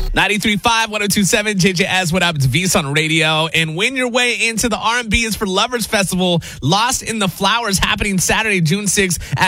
93.5, 102.7, JJS, what up? It's V's on radio. And win your way into the R&B is for Lovers Festival, Lost in the Flowers, happening Saturday, June 6th at